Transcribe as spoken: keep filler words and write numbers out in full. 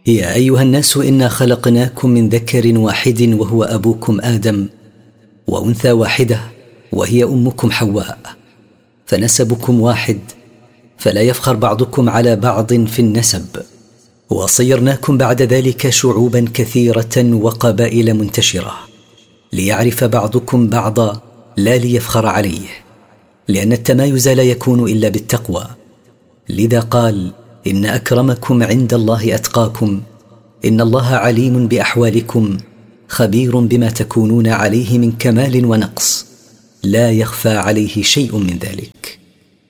يا أيها الناس إنا خلقناكم من ذكر واحد وهو أبوكم آدم، وأنثى واحدة وهي أمكم حواء، فنسبكم واحد، فلا يفخر بعضكم على بعض في النسب. وصيرناكم بعد ذلك شعوبا كثيرة وقبائل منتشرة، ليعرف بعضكم بعضا لا ليفخر عليه، لأن التمايز لا يكون إلا بالتقوى. لذا قال: إن أكرمكم عند الله أتقاكم، إن الله عليم بأحوالكم خبير بما تكونون عليه من كمال ونقص، لا يخفى عليه شيء من ذلك.